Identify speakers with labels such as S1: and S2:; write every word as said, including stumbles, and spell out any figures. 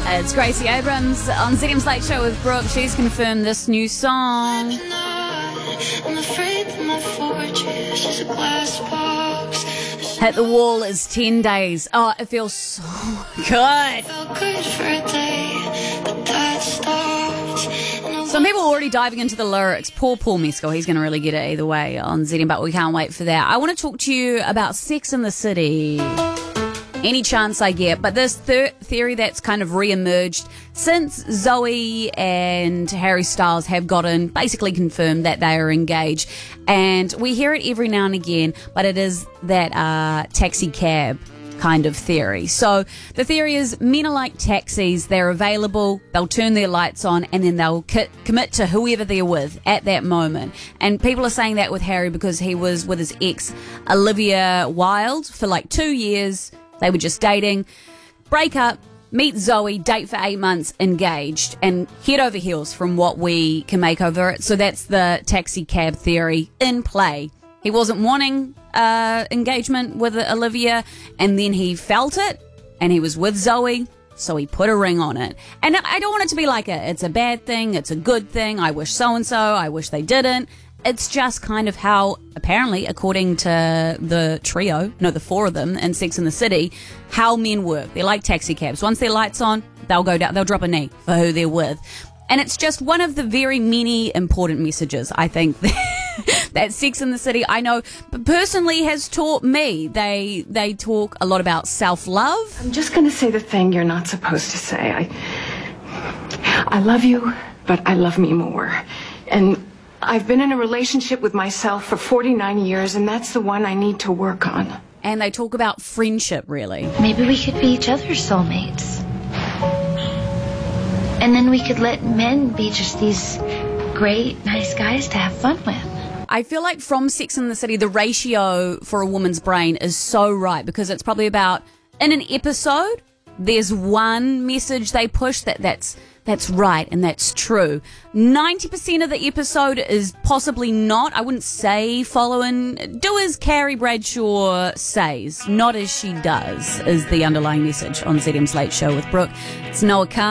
S1: It's Gracie Abrams on Z M's Late Show with Brooke. She's confirmed this new song.
S2: I'm afraid that my fortress is a glass box.
S1: Hit the Wall is ten days. Oh, it feels so good.
S2: Felt good for a day, but that stopped. And I
S1: Some people are already diving into the lyrics. Poor Paul Mescal, he's going to really get it either way on Z M, but we can't wait for that. I want to talk to you about Sex and the City. Any chance I get. But this third theory that's kind of re-emerged since Zoe and Harry Styles have gotten basically confirmed that they are engaged. And we hear it every now and again, but it is that uh, taxi cab kind of theory. So the theory is men are like taxis. They're available, they'll turn their lights on, and then they'll ki- commit to whoever they're with at that moment. And people are saying that with Harry because he was with his ex, Olivia Wilde, for like two years. They were just dating, break up, meet Zoe, date for eight months, engaged, and head over heels from what we can make over it. So that's the taxi cab theory in play. He wasn't wanting uh, engagement with Olivia, and then he felt it, and he was with Zoe, so he put a ring on it. And I don't want it to be like a, it's a bad thing, it's a good thing, I wish so-and-so, I wish they didn't. It's just kind of how, apparently, according to the trio, no, the four of them in Sex and the City, how men work. They're like taxi cabs. Once their light's on, they'll go down, they'll drop a knee for who they're with. And it's just one of the very many important messages, I think, that Sex and the City, I know, personally has taught me. They they talk a lot about self-love.
S3: I'm just going to say the thing you're not supposed to say. I, I love you, but I love me more. And I've been in a relationship with myself for forty-nine years, and that's the one I need to work on.
S1: And they talk about friendship, really.
S4: Maybe we could be each other's soulmates. And then we could let men be just these great, nice guys to have fun with.
S1: I feel like from Sex and the City, the ratio for a woman's brain is so right, because it's probably about, in an episode, there's one message they push that that's that's right and that's true. ninety percent of the episode is possibly not. I wouldn't say following. Do as Carrie Bradshaw says, not as she does, is the underlying message on Z M's Late Show with Brooke. It's Noah Carr.